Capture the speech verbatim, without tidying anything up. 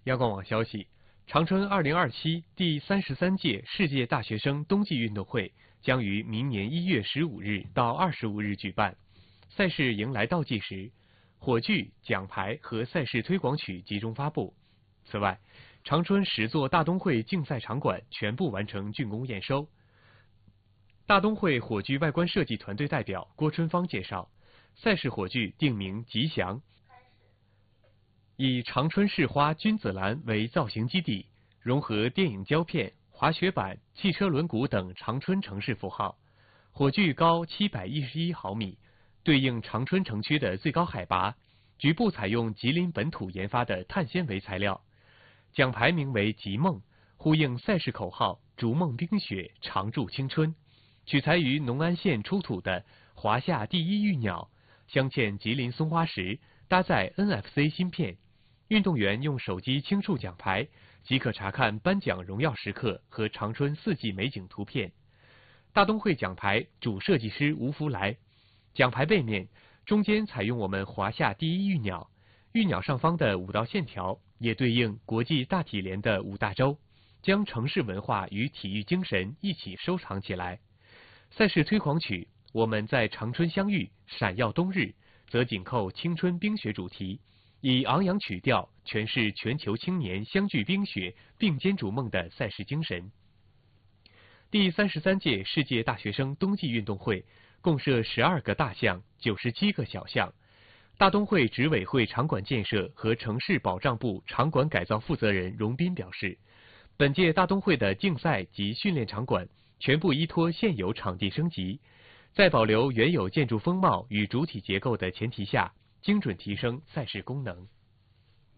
央广网消息，长春二零二七第三十三届世界大学生冬季运动会将于明年一月十五日到二十五日举办。赛事迎来倒计时，火炬、奖牌和赛事推广曲集中发布。此外，长春十座大冬会竞赛场馆全部完成竣工验收。大冬会火炬外观设计团队代表郭春芳介绍，赛事火炬定名吉祥，以长春市花君子兰为造型基底，融合电影胶片、滑雪板、汽车轮毂等长春城市符号。火炬高七百一十一毫米，对应长春城区的最高海拔，局部采用吉林本土研发的碳纤维材料。奖牌名为吉梦，呼应赛事口号逐梦冰雪，常驻青春。取材于农安县出土的华夏第一玉鸟，镶嵌吉林松花石，搭载 N F C 芯片。运动员用手机轻触奖牌，即可查看颁奖荣耀时刻和长春四季美景图片。大冬会奖牌主设计师吴福来，奖牌背面中间采用我们华夏第一玉鸟，玉鸟上方的五道线条也对应国际大体联的五大洲，将城市文化与体育精神一起收藏起来。赛事推广曲《我们在长春相遇，闪耀冬日》则紧扣青春冰雪主题，以昂扬曲调诠释全球青年相聚冰雪、并肩逐梦的赛事精神。第三十三届世界大学生冬季运动会共设十二个大项、九十七个小项。大冬会执委会场馆建设和城市保障部场馆改造负责人荣斌表示，本届大冬会的竞赛及训练场馆全部依托现有场地升级，在保留原有建筑风貌与主体结构的前提下，精准提升赛事功能。